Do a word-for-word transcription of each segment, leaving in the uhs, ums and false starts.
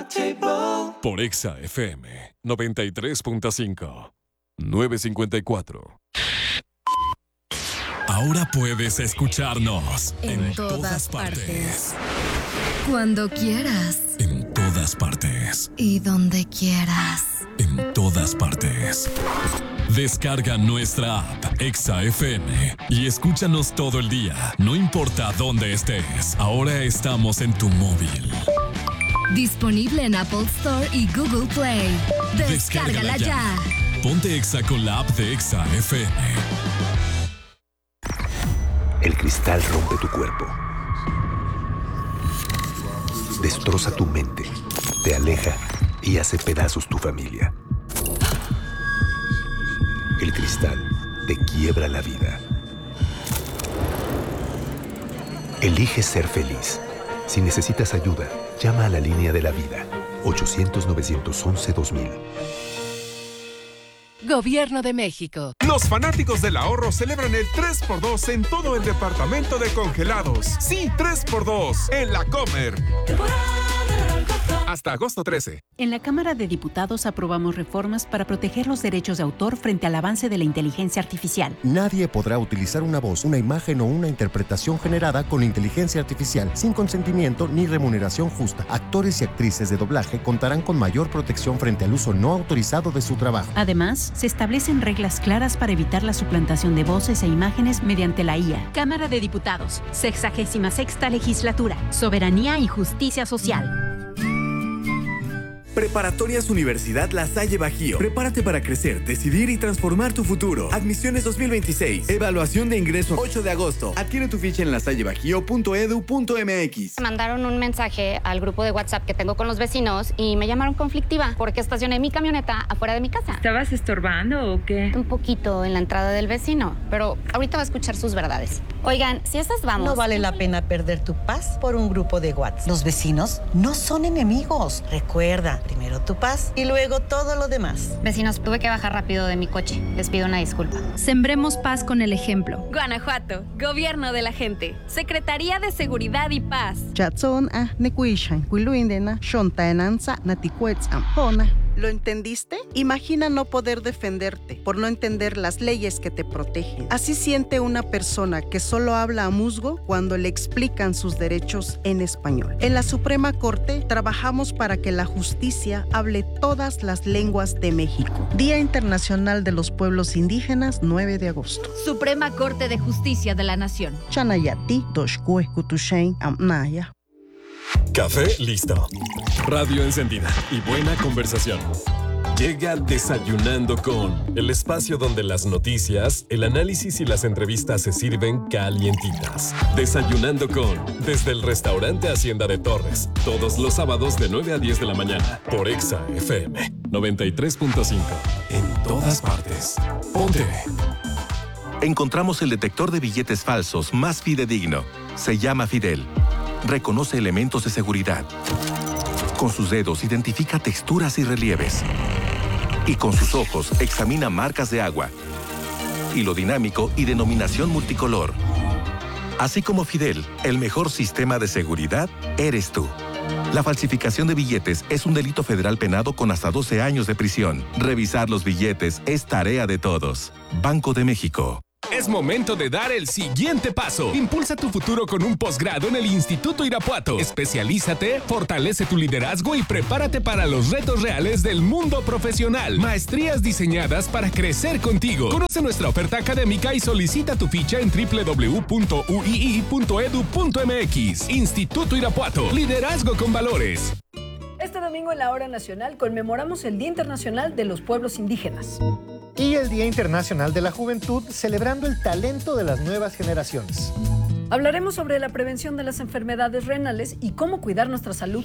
table. Por Exa F M noventa y tres punto cinco. nueve cincuenta y cuatro. Ahora puedes escucharnos en, en todas, todas partes. partes. Cuando quieras. En todas partes. Y donde quieras. En todas partes. Descarga nuestra app Exa F M y escúchanos todo el día, no importa dónde estés. Ahora estamos en tu móvil. Disponible en Apple Store y Google Play. Descárgala, Descárgala ya. ya. Ponte Exa con la app de Exa F M. El cristal rompe tu cuerpo. Destroza tu mente, te aleja y hace pedazos tu familia. El cristal te quiebra la vida. Elige ser feliz. Si necesitas ayuda, llama a la línea de la vida. ochocientos, novecientos once, dos mil. Gobierno de México. Los fanáticos del ahorro celebran el tres por dos en todo el departamento de congelados. Sí, tres por dos en La Comer. Hasta agosto trece. En la Cámara de Diputados aprobamos reformas para proteger los derechos de autor frente al avance de la inteligencia artificial. Nadie podrá utilizar una voz, una imagen o una interpretación generada con inteligencia artificial sin consentimiento ni remuneración justa. Actores y actrices de doblaje contarán con mayor protección frente al uso no autorizado de su trabajo. Además, se establecen reglas claras para evitar la suplantación de voces e imágenes mediante la I A. Cámara de Diputados, sexagésima sexta legislatura, soberanía y justicia social. Preparatorias Universidad La Salle Bajío. Prepárate para crecer, decidir y transformar tu futuro. Admisiones dos mil veintiséis. Evaluación de ingreso ocho de agosto. Adquiere tu ficha en lasallebajío punto edu punto eme equis. Mandaron un mensaje al grupo de WhatsApp que tengo con los vecinos y me llamaron conflictiva porque estacioné mi camioneta afuera de mi casa. ¿Estabas estorbando o qué? Un poquito en la entrada del vecino, pero ahorita va a escuchar sus verdades. Oigan, si esas vamos... No vale la pena perder tu paz por un grupo de WhatsApp. Los vecinos no son enemigos. Recuerda, primero tu paz y luego todo lo demás. Vecinos, tuve que bajar rápido de mi coche. Les pido una disculpa. Sembremos paz con el ejemplo. Guanajuato, Gobierno de la Gente. Secretaría de Seguridad y Paz. ¿Lo entendiste? Imagina no poder defenderte por no entender las leyes que te protegen. Así siente una persona que solo habla a musgo cuando le explican sus derechos en español. En la Suprema Corte trabajamos para que la justicia hable todas las lenguas de México. Día Internacional de los Pueblos Indígenas, nueve de agosto. Suprema Corte de Justicia de la Nación. Chanayati, Doshkue, Kutushain, Amnaya. Café listo. Radio encendida y buena conversación. Llega Desayunando con, el espacio donde las noticias, el análisis y las entrevistas se sirven calientitas. Desayunando con, desde el restaurante Hacienda de Torres, todos los sábados de nueve a diez de la mañana, por Exa F M noventa y tres punto cinco. En todas partes. Ponte. Encontramos el detector de billetes falsos más fidedigno. Se llama Fidel. Reconoce elementos de seguridad. Con sus dedos identifica texturas y relieves. Y con sus ojos examina marcas de agua, hilo dinámico y denominación multicolor. Así como Fidel, el mejor sistema de seguridad eres tú. La falsificación de billetes es un delito federal penado con hasta doce años de prisión. Revisar los billetes es tarea de todos. Banco de México. Es momento de dar el siguiente paso. Impulsa tu futuro con un posgrado en el Instituto Irapuato. Especialízate, fortalece tu liderazgo y prepárate para los retos reales del mundo profesional. Maestrías diseñadas para crecer contigo. Conoce nuestra oferta académica y solicita tu ficha en doble u doble u doble u punto u i i punto edu punto eme equis. Instituto Irapuato. Liderazgo con valores. Este domingo en la Hora Nacional conmemoramos el Día Internacional de los Pueblos Indígenas. Y el Día Internacional de la Juventud, celebrando el talento de las nuevas generaciones. Hablaremos sobre la prevención de las enfermedades renales y cómo cuidar nuestra salud.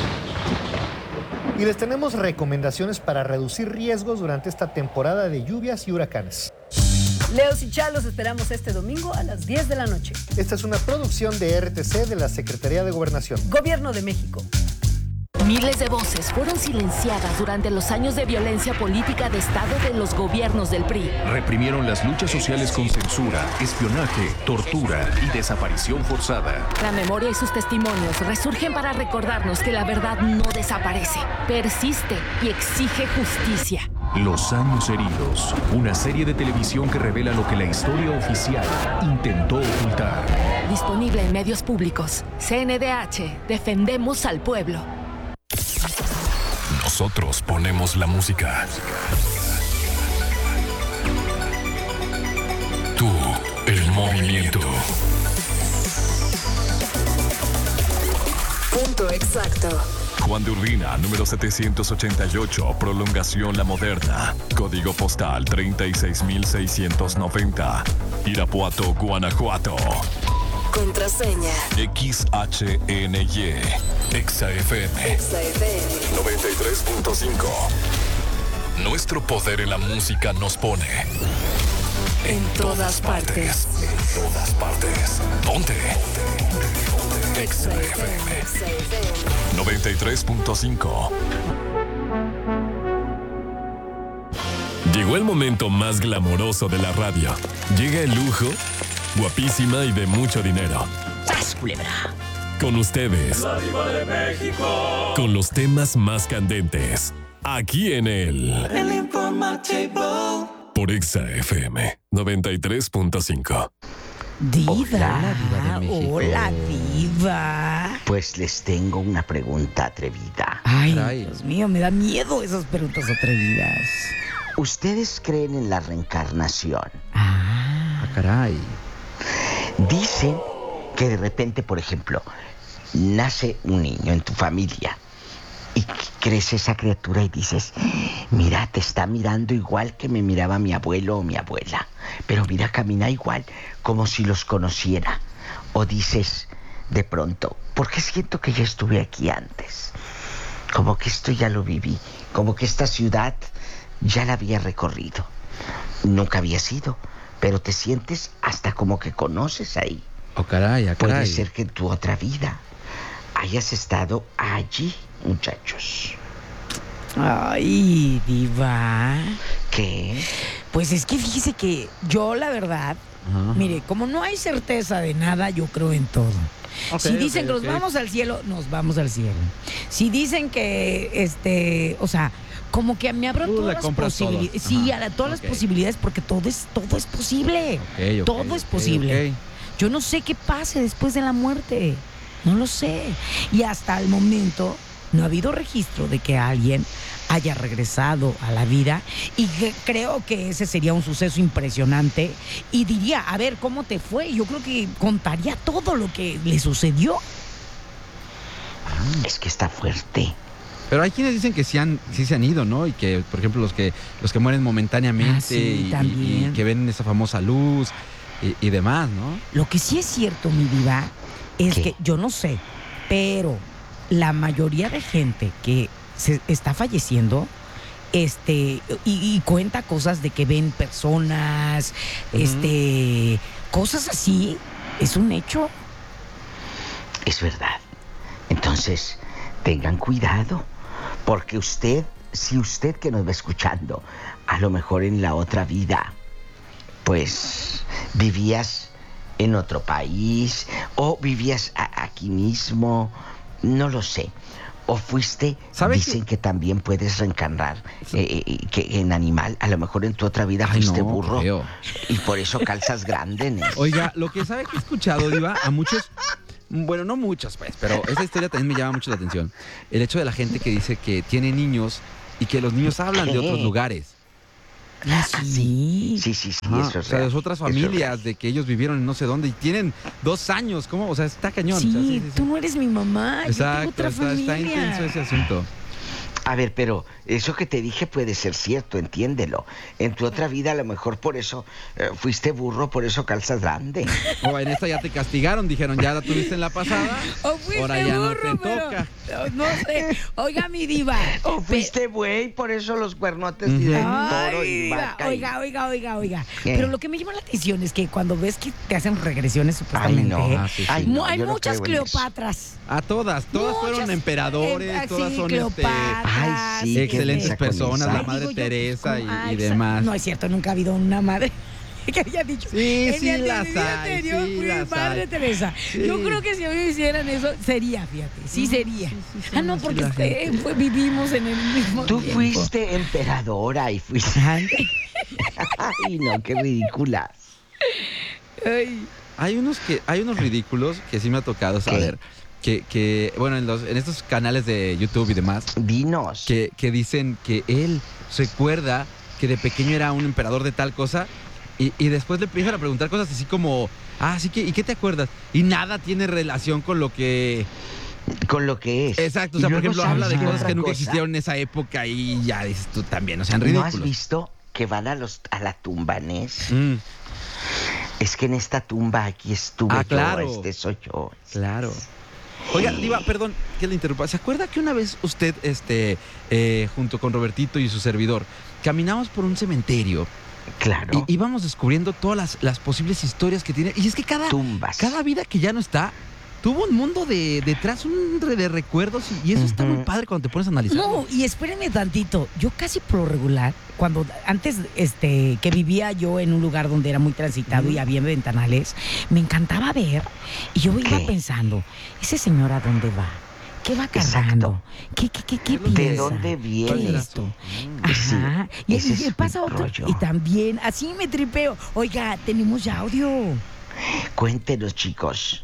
Y les tenemos recomendaciones para reducir riesgos durante esta temporada de lluvias y huracanes. Leos y Chalos esperamos este domingo a las diez de la noche. Esta es una producción de R T C de la Secretaría de Gobernación. Gobierno de México. Miles de voces fueron silenciadas durante los años de violencia política de Estado de los gobiernos del P R I. Reprimieron las luchas sociales con censura, espionaje, tortura y desaparición forzada. La memoria y sus testimonios resurgen para recordarnos que la verdad no desaparece, persiste y exige justicia. Los años heridos, una serie de televisión que revela lo que la historia oficial intentó ocultar. Disponible en medios públicos. C N D H, defendemos al pueblo. Nosotros ponemos la música. Tú, el movimiento. Punto exacto. Juan de Urbina, número setecientos ochenta y ocho, prolongación La Moderna. Código postal treinta y seis mil seiscientos noventa. Irapuato, Guanajuato. Contraseña. X H N Y. Exa F M. Exa F M. noventa y tres punto cinco. Nuestro poder en la música nos pone En todas partes. En todas partes. Ponte. Exa F M. noventa y tres punto cinco. Llegó el momento más glamoroso de la radio. Llega el lujo, guapísima y de mucho dinero. ¡Sas, culebra! Con ustedes. La Diva de México. Con los temas más candentes. Aquí en el... El Informativo. Por Exa F M noventa y tres punto cinco. Diva. Hola, Diva de México. Hola, Diva. Pues les tengo una pregunta atrevida. Ay, Caray. Dios mío, me da miedo esas preguntas atrevidas. ¿Ustedes creen en la reencarnación? Ah, ah caray. Dicen que de repente, por ejemplo, nace un niño en tu familia y crece esa criatura y dices, mira, te está mirando igual que me miraba mi abuelo o mi abuela, pero mira, camina igual, como si los conociera. O dices, de pronto, ¿por qué siento que ya estuve aquí antes? Como que esto ya lo viví, como que esta ciudad ya la había recorrido. Nunca había sido, pero te sientes hasta como que conoces ahí. Oh, caray, oh, caray. Puede ser que en tu otra vida hayas estado allí, muchachos. Ay, Diva. ¿Qué? Pues es que fíjese que yo, la verdad, uh-huh. mire, como no hay certeza de nada, yo creo en todo. Okay, si dicen okay, que nos okay. vamos al cielo, nos vamos al cielo. Si dicen que, este, o sea, como que me abro todas las posibilidades. Sí, a la, todas okay. las posibilidades, porque todo es, todo es posible. Okay, okay, todo okay, es posible. Okay. Yo no sé qué pase después de la muerte. No lo sé. Y hasta el momento no ha habido registro de que alguien haya regresado a la vida, y que creo que ese sería un suceso impresionante, y diría, a ver, ¿cómo te fue? Yo creo que contaría todo lo que le sucedió. Es que está fuerte. Pero hay quienes dicen que sí, han, sí se han ido, ¿no? Y que, por ejemplo, los que los que mueren momentáneamente ah, sí, y, y, y que ven esa famosa luz y, y demás, ¿no? Lo que sí es cierto, mi diva, es ¿Qué? que yo no sé, pero la mayoría de gente que se está falleciendo, este, y, y cuenta cosas de que ven personas, uh-huh. este, cosas así, es un hecho. Es verdad. Entonces, tengan cuidado, porque usted, si usted que nos va escuchando, a lo mejor en la otra vida, pues vivías en otro país, o vivías a, aquí mismo, no lo sé. O fuiste, dicen que... que también puedes reencarnar eh, que en animal, a lo mejor en tu otra vida Ay, fuiste no, burro creo. Y por eso calzas grande, ¿no? Oiga, lo que sabe que he escuchado, Diva, a muchos, bueno, no muchos pues, pero esa historia también me llama mucho la atención. El hecho de la gente que dice que tiene niños y que los niños hablan de otros lugares. Ah, sí. Sí, sí, sí, ah, eso es o sea, real. las otras familias de que ellos vivieron en no sé dónde y tienen dos años, ¿cómo? O sea, está cañón. Sí, o sea, sí, sí, sí. tú no eres mi mamá, Exacto, yo tengo otra está, familia. está intenso ese asunto. A ver, pero eso que te dije puede ser cierto, entiéndelo. En tu otra vida a lo mejor por eso eh, fuiste burro, por eso calzas grande. O en esta ya te castigaron, dijeron, ya la tuviste en la pasada, o fuiste ahora ya burro, no te pero, toca. No sé, oiga mi diva. O fuiste buey, por eso los cuernotes uh-huh. y de toro y vaca. Oiga, oiga, oiga, oiga. ¿Qué? Pero lo que me llama la atención es que cuando ves que te hacen regresiones supuestamente, Ay, no. Ah, sí, sí. Ay, no, hay no muchas Cleopatras. A todas, todas muchas, fueron emperadores, eh, todas sí, son este, Ay, sí, excelentes personas, la madre yo, Teresa yo, y, ah, y demás. No es cierto, nunca ha habido una madre que haya dicho. Sí, en sí, el las día hay, anterior sí, fui las madre hay. Teresa. Sí. Yo creo que si hoy hicieran eso, sería, fíjate, sí sería. Sí, sí, sí, ah, no, sí, porque sí, este, fue, vivimos en el mismo Tú tiempo. fuiste emperadora y fuiste... Ay, no, qué ridículas. Ay. Hay unos que, hay unos ridículos que sí me ha tocado saber. Que, que, bueno, en, los, en estos canales de YouTube y demás. Dinos. Que, que dicen que él recuerda que de pequeño era un emperador de tal cosa y, y después le empiezan a preguntar cosas así como, ah, sí que, ¿y qué te acuerdas? Y nada tiene relación con lo que... Con lo que es. Exacto, o sea, por ejemplo, habla de cosas que nunca existieron en esa época y ya dices tú también, o sea, ridículos. ¿No has visto que van a, los, a la tumba, Nes? Mm. Es que en esta tumba aquí estuve ah, claro. yo, este soy yo. Claro. Oiga, Diva, perdón que le interrumpa. ¿Se acuerda que una vez usted, este, eh, junto con Robertito y su servidor, caminamos por un cementerio? Claro. Y íbamos descubriendo todas las, las posibles historias que tiene. Y es que cada, Tumbas. cada vida que ya no está, tuvo un mundo de detrás, un de, de recuerdos. Y, y eso uh-huh. está muy padre cuando te pones a analizar. No, y espérenme tantito. Yo casi por lo regular, cuando antes este, que vivía yo en un lugar donde era muy transitado uh-huh. y había ventanales, me encantaba ver. Y yo iba ¿Qué? pensando, ¿ese señor a dónde va? ¿Qué va cargando? ¿Qué, qué, qué, qué piensa? ¿De dónde viene ¿Qué es esto? Ajá. Sí, y, y, y pasa otro. Rollo. Y también, así me tripeo. Oiga, tenemos ya audio. Cuéntenos, chicos.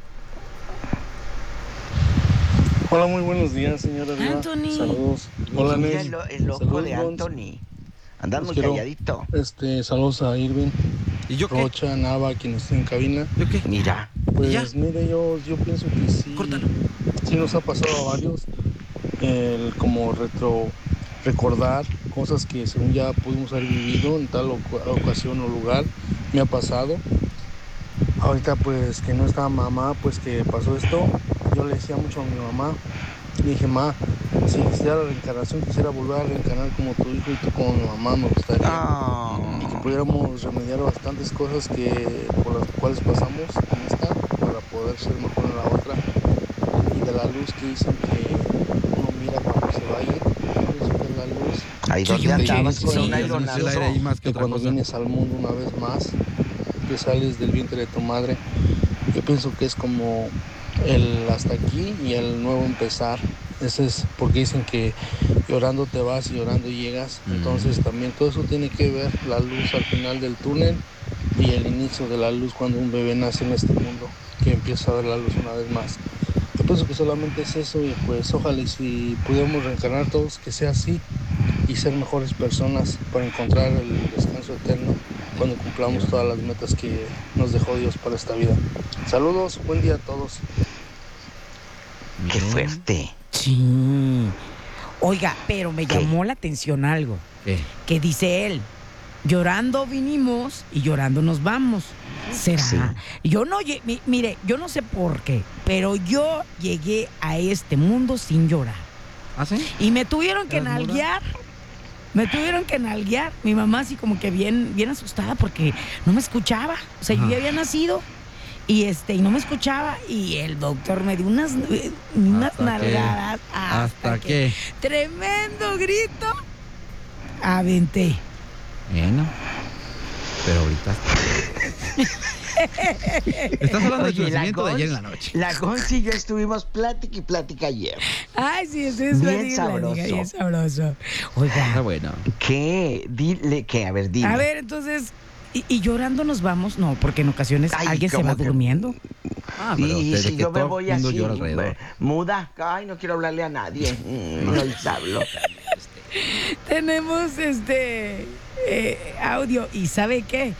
Hola, muy buenos días, señora Diva. Anthony. Saludos. Hola, Mira Nes. el, el ojo saludos, de Anthony. Andan muy quiero, calladito. Este, saludos a Irving. ¿Y yo qué? Rocha, Nava, quien esté en cabina. ¿Yo qué? Mira. Pues ¿Ya? mire, yo, yo pienso que sí. Córtalo. Sí nos ha pasado a varios. El como retro recordar cosas que según ya pudimos haber vivido en tal ocasión o lugar. Me ha pasado. Ahorita pues que no estaba mamá, pues que pasó esto. Yo le decía mucho a mi mamá. Le dije, ma, si quisiera la reencarnación, quisiera volver a reencarnar como tu hijo y tú como mi mamá, me gustaría. Oh. Y que pudiéramos remediar bastantes cosas que por las cuales pasamos en esta, para poder ser mejor en la otra. Y de la luz que dicen que uno mira cuando se va a ir, eso de la luz. Ahí donde andabas con sí, un aironazo, que cuando cosa. vienes al mundo una vez más, que sales del vientre de tu madre, yo pienso que es como el hasta aquí y el nuevo empezar. Ese es porque dicen que llorando te vas y llorando llegas. Mm. Entonces también todo eso tiene que ver la luz al final del túnel y el inicio de la luz cuando un bebé nace en este mundo, que empieza a ver la luz una vez más. Yo pienso que solamente es eso y pues ojalá y si pudiéramos reencarnar todos que sea así y ser mejores personas para encontrar el descanso eterno cuando cumplamos todas las metas que nos dejó Dios para esta vida. Saludos, buen día a todos. ¡Qué fuerte! Sí. Oiga, pero me ¿Qué? llamó la atención algo. ¿Qué? Que dice él, llorando vinimos y llorando nos vamos. ¿Será? Sí. Yo no, mire, yo no sé por qué, pero yo llegué a este mundo sin llorar. ¿Ah, sí? Y me tuvieron que nalguear. Me tuvieron que nalguear. Mi mamá así como que bien, bien asustada porque no me escuchaba. O sea, Ajá. yo ya había nacido y este y no me escuchaba. Y el doctor me dio unas, unas ¿Hasta nalgadas. Qué? ¿Hasta, ¿Hasta qué? qué? Tremendo grito. Aventé. Bueno. Pero ahorita... Estás hablando Oye, de tu nacimiento de ayer en la noche. La Gonzi y yo estuvimos plática y plática ayer. Ay, sí, eso es bien sabroso. Plática, bien sabroso. Oiga. Está bueno. ¿Qué? Dile, ¿qué? A ver, dime. A ver, entonces, ¿y, y llorando nos vamos? No, porque en ocasiones Ay, alguien se va que... durmiendo. Ah, pero y si yo me voy así, muda, ay, no quiero hablarle a nadie. No les hablo. Tenemos este... Eh, audio. ¿Y sabe qué?